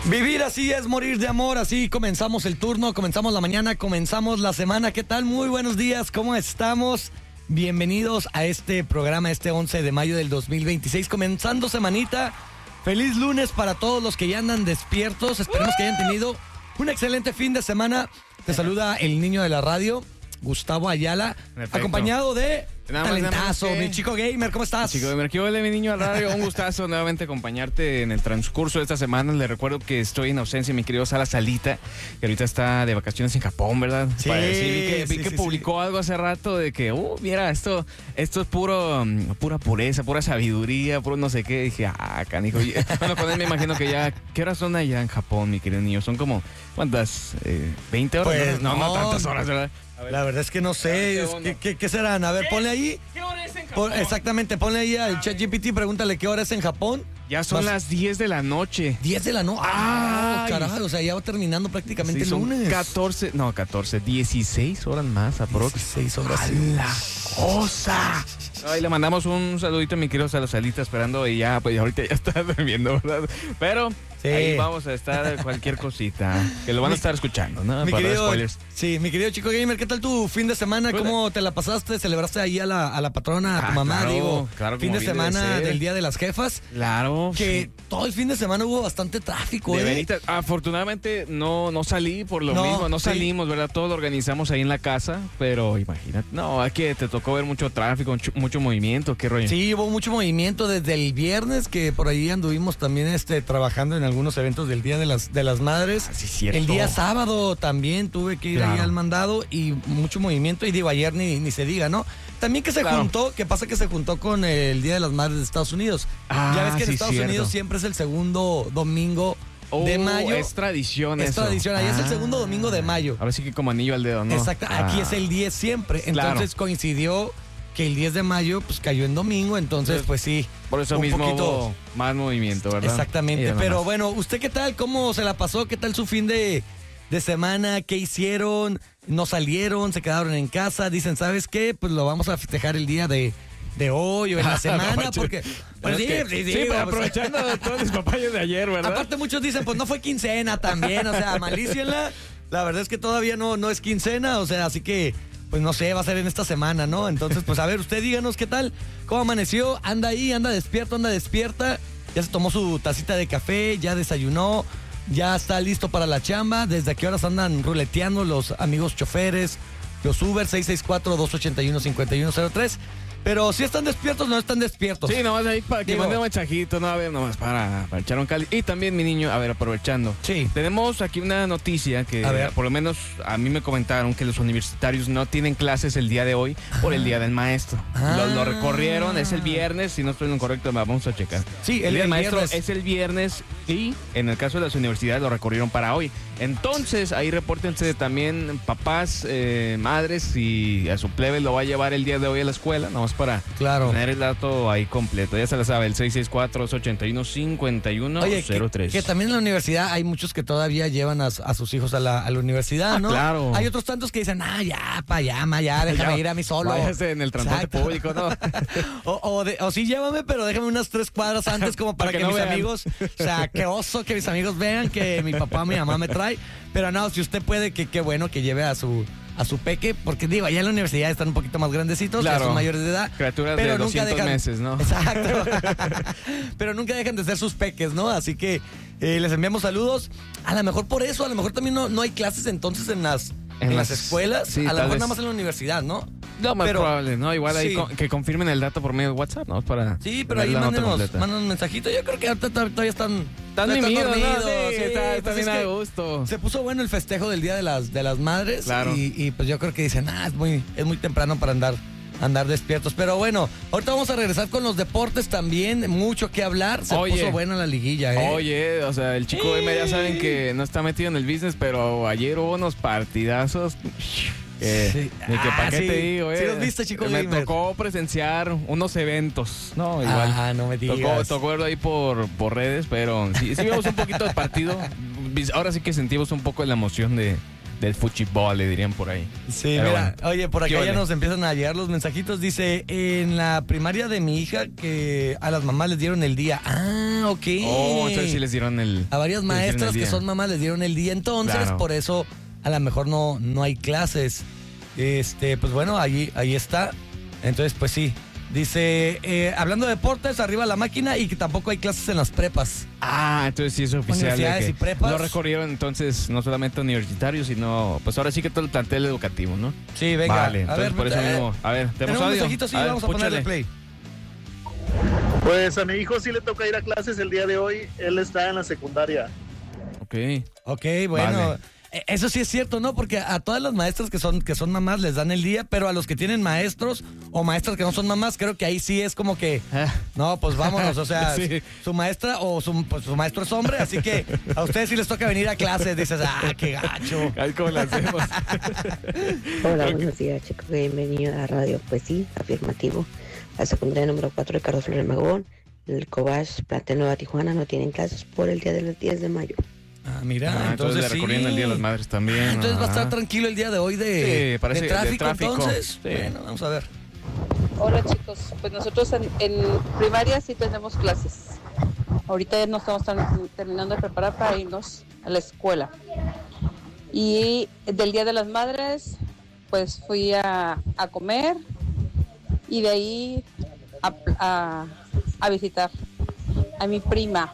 Vivir así es morir de amor, así comenzamos el turno, comenzamos la mañana, comenzamos la semana. ¿Qué tal? Muy buenos días, ¿cómo estamos? Bienvenidos a este programa, este 11 de mayo del 2026, comenzando semanita. Feliz lunes para todos los que ya andan despiertos, esperemos que hayan tenido un excelente fin de semana. Te saluda el niño de la radio, Gustavo Ayala, acompañado de talentazo, mi chico gamer, ¿cómo estás? Chico gamer, ¿qué hola, mi niño al radio? Un gustazo nuevamente acompañarte en el transcurso de esta semana. Le recuerdo que estoy en ausencia, mi querido Sala Salita, que ahorita está de vacaciones en Japón, ¿verdad? Sí, vi que publicó algo hace rato de que, mira, esto es pura pureza, pura sabiduría, puro no sé qué. Dije, canijo. Bueno, con él me imagino que ya, ¿qué horas son allá en Japón, mi querido niño? Son como, ¿cuántas? ¿20 horas? Pues no tantas horas, ¿verdad? La verdad es que no sé, ¿qué serán? A ver, ponle ahí. ¿Qué hora es en Japón? Exactamente, ponle ahí al ChatGPT, pregúntale qué hora es en Japón. Ya son las 10 de la noche. 10 de la noche. Carajo, o sea, ya va terminando prácticamente el son lunes. 16 horas más aprox. 16 horas. ¡A la cosa! Ay, le mandamos un saludito a mi querido Salita esperando y ya, pues ahorita ya está durmiendo, ¿verdad? Pero sí, ahí vamos a estar cualquier cosita, que lo van a estar escuchando, ¿no? Mi Para querido, spoilers. sí, mi querido chico gamer, ¿qué tal tu fin de semana? ¿Cómo te la pasaste? ¿Celebraste ahí a la patrona, a tu mamá? Claro, fin de semana del Día de las Jefas. Claro. Que todo el fin de semana hubo bastante tráfico, de veritas. Afortunadamente no salí por lo mismo, no salimos, ¿verdad? Todo lo organizamos ahí en la casa, pero imagínate, aquí te tocó ver mucho tráfico, mucho movimiento, ¿qué rollo? Sí, hubo mucho movimiento desde el viernes, que por ahí anduvimos también trabajando en algunos eventos del Día de las Madres. Sí, cierto. El día sábado también tuve que ir ahí al mandado y mucho movimiento, y digo, ayer ni se diga, ¿no? También que se juntó, ¿qué pasa? Que se juntó con el Día de las Madres de Estados Unidos. Ya ves que en Estados Unidos siempre es el segundo domingo de mayo. Es tradición Es eso. tradición, ahí es el segundo domingo de mayo. Ahora sí que como anillo al dedo, ¿no? Exacto, aquí es el 10 siempre. Entonces coincidió que el 10 de mayo pues cayó en domingo, entonces pues sí. Por eso mismo hubo más movimiento, ¿verdad? Exactamente, pero bueno, ¿usted qué tal? ¿Cómo se la pasó? ¿Qué tal su fin de semana? ¿Qué hicieron? ¿No salieron? ¿Se quedaron en casa? Dicen, ¿sabes qué? Pues lo vamos a festejar el día de hoy o en la semana, porque pues sí, pero aprovechando todos los papayos de ayer, ¿verdad? Aparte muchos dicen, pues no fue quincena también, o sea, malícienla. La verdad es que todavía no es quincena, o sea, así que pues no sé, va a ser en esta semana, ¿no? Entonces, pues a ver, usted díganos qué tal, cómo amaneció, anda ahí, anda despierta, ya se tomó su tacita de café, ya desayunó, ya está listo para la chamba. ¿Desde qué horas andan ruleteando los amigos choferes, los Uber? 664-281-5103. Pero si están despiertos, no están despiertos. Sí, nomás ahí para que mande un mensajito, ¿no? A ver, nomás para echar un cali. Y también, mi niño, a ver, aprovechando. Sí. Tenemos aquí una noticia que, por lo menos, a mí me comentaron que los universitarios no tienen clases el día de hoy por el Día del Maestro. Lo recorrieron, es el viernes, si no estoy en lo correcto, vamos a checar. Sí, el Día del Maestro es el viernes y, en el caso de las universidades, lo recorrieron para hoy. Entonces, ahí repórtense también papás, madres, y a su plebe lo va a llevar el día de hoy a la escuela, ¿no? Para tener el dato ahí completo. Ya se la sabe, el 664-281-5103. Que también en la universidad hay muchos que todavía llevan a sus hijos a la universidad, ¿no? Claro. Hay otros tantos que dicen, ya, déjame ir a mí solo. Váyase en el transporte público, ¿no? o sí, llévame, pero déjame unas 3 cuadras antes como para que mis amigos, o sea, qué oso que mis amigos vean que mi papá, mi mamá me trae. Pero no, si usted puede, qué bueno que lleve a su peque, porque digo, allá en la universidad están un poquito más grandecitos, ya son mayores de edad. Criaturas de 200 meses, ¿no? Exacto. Pero nunca dejan de ser sus peques, ¿no? Así que les enviamos saludos. A lo mejor por eso, a lo mejor también no hay clases entonces en las escuelas. Sí, a lo mejor nada más en la universidad, ¿no? No, más probable, ¿no? Igual ahí que confirmen el dato por medio de WhatsApp, ¿no? Sí, pero ahí mándenos un mensajito. Yo creo que ahorita todavía están dormidos, ¿no? Sí, está bien a gusto. Se puso bueno el festejo del Día de las Madres. Claro. Y pues yo creo que dicen, es muy temprano para andar despiertos. Pero bueno, ahorita vamos a regresar con los deportes también. Mucho que hablar. Se puso buena la liguilla, ¿eh? Oye, o sea, el chico M ya saben que no está metido en el business, pero ayer hubo unos partidazos. ¿Para qué te digo, Sí los viste, chico Me gamer. tocó presenciar unos eventos. No, igual. No me digas. Tocó verlo ahí por redes, pero sí vimos un poquito de partido. Ahora sí que sentimos un poco la emoción de del fútbol, le dirían por ahí. Sí, Pero mira, bueno. oye, por acá ¿Qué ya ole? nos empiezan a llegar los mensajitos. Dice, en la primaria de mi hija que a las mamás les dieron el día. Ah, ok. Oh, entonces sí les dieron el... A varias les dieron maestras el que día. son mamás les dieron el día, entonces Claro. por eso a lo mejor no hay clases. Pues bueno, ahí está. Entonces, pues sí. Dice, hablando de deportes, arriba la máquina y que tampoco hay clases en las prepas. Ah, entonces sí es oficial. de Universidades que y prepas. Lo recorrieron entonces no solamente universitarios, sino pues ahora sí que todo el plantel educativo, ¿no? Sí, venga. Vale, entonces por eso mismo. A ver, tenemos un audio. mensajito, sí, A ver, vamos a ponerle púchale. play. Pues a mi hijo sí le toca ir a clases el día de hoy. Él está en la secundaria. Ok. Ok, bueno. Vale. Eso sí es cierto, ¿no? Porque a todas las maestras que son mamás les dan el día, pero a los que tienen maestros o maestras que no son mamás, creo que ahí sí es como que, no, pues vámonos, o sea, Sí. su maestra o su maestro es hombre, así que a ustedes sí les toca venir a clases, dices, qué gacho. Ay, ¿cómo la hacemos? Hola, buenos días, chicos. Bienvenido a la radio. Pues sí, afirmativo. La secundaria número 4 de Carlos Flores Magón, el Cobach, Plantel Nueva Tijuana, no tienen clases por el día de los 10 de mayo. Mira, entonces le sí. recorrieron el Día de las Madres también. Entonces va a estar Ajá. tranquilo el día de hoy de, Sí, parece de de tráfico, tráfico. entonces. Sí. Bueno, vamos a ver. Hola chicos, pues nosotros en primaria sí tenemos clases. Ahorita ya nos estamos terminando de preparar para irnos a la escuela. Y del Día de las Madres, pues fui a comer y de ahí a visitar a mi prima.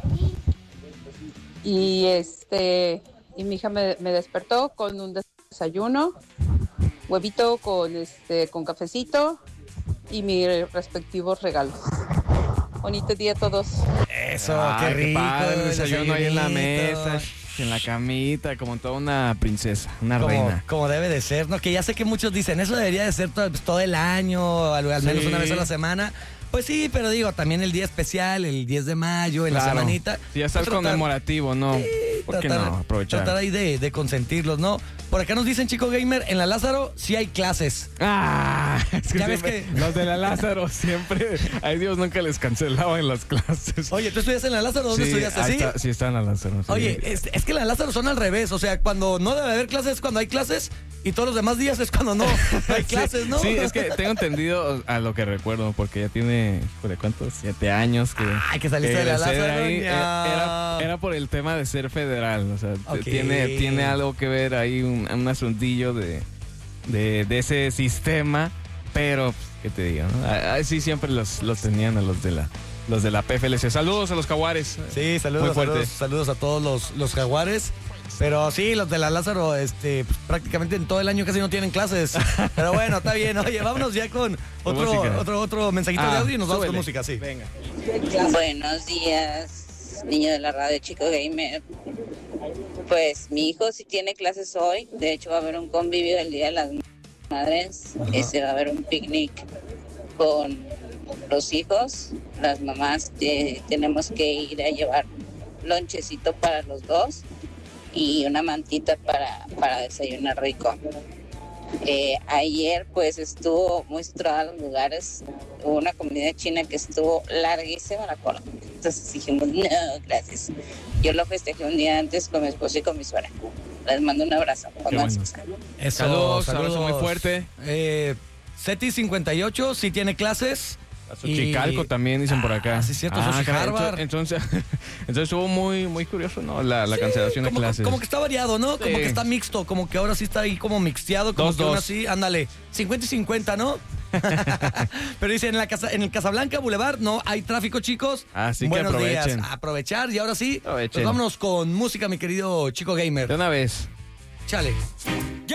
Y y mi hija me despertó con un desayuno, huevito con cafecito y mis respectivos regalos. Bonito día a todos. Eso, Ay, qué rico. padre, el desayuno ahí en la desayunito. mesa, en la camita, como toda una princesa, una Como, reina. como debe de ser, ¿no? Que ya sé que muchos dicen, eso debería de ser todo el año, al menos Sí. una vez a la semana. Pues sí, pero digo, también el día especial, el 10 de mayo, en la Claro. semanita. Si ya está el pues tratar- conmemorativo, ¿no? ¿Por qué no? Aprovechar. Tratar ahí de consentirlos, ¿no? Por acá nos dicen, Chico Gamer, en la Lázaro sí hay clases. Es que Ya ves siempre- que- los de la Lázaro siempre, ay Dios, nunca les cancelaban las clases. Oye, ¿tú estudias en la Lázaro? ¿Dónde sí, estudiaste? ahí ¿Sí? sí está en la Lázaro. Sí. Oye, es que en la Lázaro son al revés. O sea, cuando no debe haber clases es cuando hay clases y todos los demás días es cuando no hay clases, ¿no? Sí, es que tengo entendido a lo que recuerdo, porque ya tiene, ¿de cuántos? 7 años que... Ay, que saliste de la egresé Lázaro, ahí. ya. Era por el tema de ser federal, o sea, Ok. tiene algo que ver ahí, un asuntillo de ese sistema, pero, pues, ¿qué te digo? ¿No? Sí, siempre los tenían a los de la PFLC. Saludos a los jaguares. Sí, saludos, Muy fuerte. saludos a todos los jaguares. Pero sí, los de la Lázaro, pues, prácticamente en todo el año casi no tienen clases. Pero bueno, está bien. Oye, vámonos ya con música. otro mensajito de audio y nos vamos con súbele. música, sí. Venga. Buenos días, niño de la radio, Chico Gamer. Pues mi hijo sí tiene clases hoy. De hecho va a haber un convivio el Día de las Madres. Va a haber un picnic con los hijos. Las mamás tenemos que ir a llevar lonchecito para los dos y una mantita para desayunar rico. Ayer pues estuvo muy saturada los lugares. Hubo una comida china que estuvo larguísima la cola. Entonces dijimos, no, gracias. Yo lo festejé un día antes con mi esposo y con mi suegra. Les mando un abrazo. Qué bueno. Eso, Saludos, abrazo muy fuerte. Seti 58 sí tiene clases. Chicalco también dicen por acá. Sí, es cierto, caray, Harvard. entonces estuvo muy, muy curioso, ¿no? La cancelación de como, clases. como que está variado, ¿no? Sí. Como que está mixto, como que ahora sí está ahí como mixteado, como 2-2. que aún así, ándale, 50 y 50, ¿no? Pero dice, en el Casablanca Boulevard no hay tráfico, chicos. Así que Buenos aprovechen. días, aprovechar. Y ahora sí, Aprovechen. pues vámonos con música, mi querido Chico De Gamer. una vez. Chale.